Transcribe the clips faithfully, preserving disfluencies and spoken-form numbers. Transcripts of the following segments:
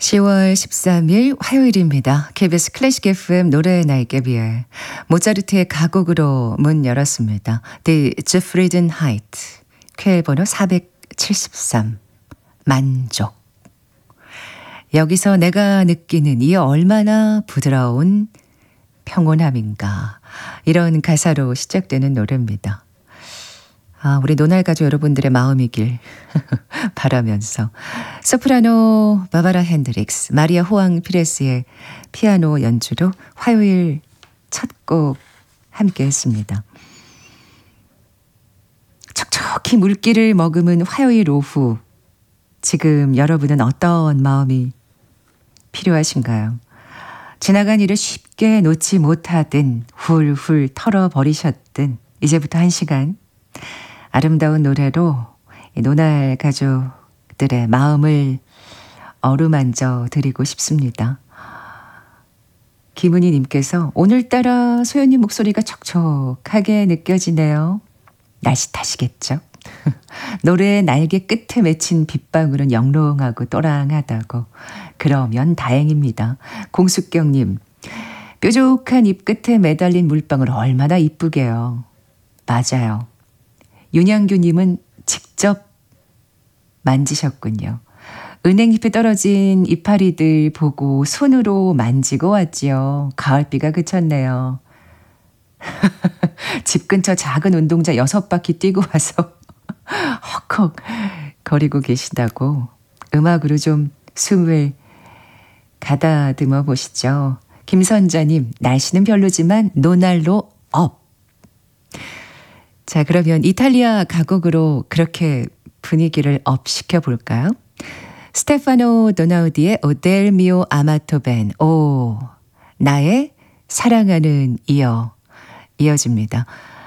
시월 십삼일 화요일입니다. 케이비에스 클래식 에프엠 노래의 날개비에 모차르트의 가곡으로 문 열었습니다. Die Zufriedenheit, 쾌 번호 사백칠십삼, 만족. 여기서 내가 느끼는 이 얼마나 부드러운 평온함인가, 이런 가사로 시작되는 노래입니다. 아, 우리 노날 가족 여러분들의 마음이길 바라면서 소프라노 바바라 핸드릭스, 마리아 호앙 피레스의 피아노 연주로 화요일 첫 곡 함께 했습니다. 촉촉히 물기를 머금은 화요일 오후, 지금 여러분은 어떤 마음이 필요하신가요? 지나간 일을 쉽게 놓지 못하든 훌훌 털어버리셨든 이제부터 한 시간 아름다운 노래로 노날 가족들의 마음을 어루만져 드리고 싶습니다. 김은희 님께서 오늘따라 소연님 목소리가 촉촉하게 느껴지네요. 날씨 탓이겠죠? 노래의 날개 끝에 맺힌 빗방울은 영롱하고 또랑하다고. 그러면 다행입니다. 공숙경님, 뾰족한 잎 끝에 매달린 물방울 얼마나 이쁘게요. 맞아요. 윤양규님은 직접 만지셨군요. 은행잎에 떨어진 이파리들 보고 손으로 만지고 왔지요. 가을비가 그쳤네요. 집 근처 작은 운동장 여섯 바퀴 뛰고 와서 헉헉 거리고 계시다고. 음악으로 좀 숨을 가다듬어 보시죠. 김선자님, 날씨는 별로지만 노날로 업. 자, 그러면 이탈리아 가곡으로 그렇게 분위기를 업 시켜볼까요? 스테파노 도나우디의 오델 미오 아마토 벤. 오, 나의 사랑하는 이어. 이어집니다.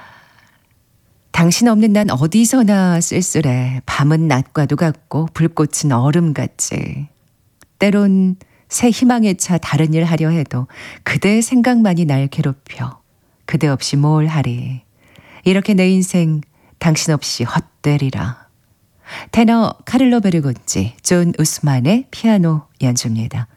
당신 없는 난 어디서나 쓸쓸해. 밤은 낮과도 같고 불꽃은 얼음같지. 때론 새 희망에 차 다른 일 하려 해도 그대의 생각만이 날 괴롭혀. 그대 없이 뭘 하리. 이렇게 내 인생 당신 없이 헛되리라. 테너 카를로 베르곤지, 존 우스만의 피아노 연주입니다.